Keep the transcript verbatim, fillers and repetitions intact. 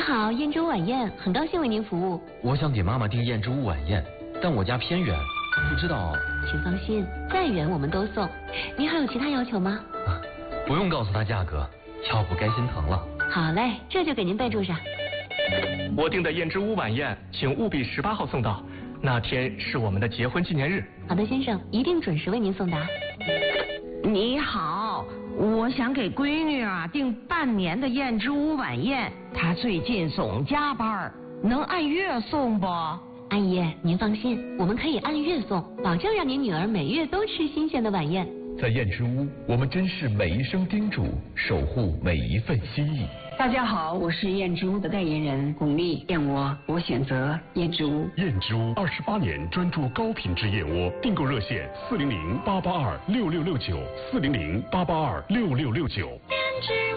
好，燕之屋晚宴，很高兴为您服务。 我想给妈妈订燕之屋晚宴，但我家偏远，不知道。 请放心，再远我们都送。您还有其他要求吗？ 啊，不用告诉他价格，要不该心疼了。 好嘞，这就给您备注上。 我订的燕之屋晚宴，请务必十八号送到，那天是我们的结婚纪念日。 好的，先生，一定准时为您送达。 你好，我想给闺女啊订半年的燕之屋晚宴，她最近总加班，能按月送不？ 阿姨，您放心，我们可以按月送，保证让您女儿每月都吃新鲜的晚宴。 在燕之屋，我们珍视每一声叮嘱，守护每一份心意。 大家好，我是燕之屋的代言人巩俐，燕窝我选择燕之屋。 燕之屋二十八年专注高品质燕窝，订购热线四零零八八二六六六九四零零八八二六六六九。燕之